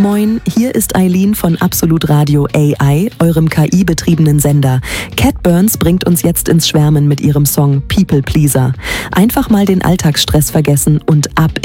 Moin, hier ist Eileen von Absolut Radio AI, eurem KI-betriebenen Sender. Cat Burns bringt uns jetzt ins Schwärmen mit ihrem Song People Pleaser. Einfach mal den Alltagsstress vergessen und ab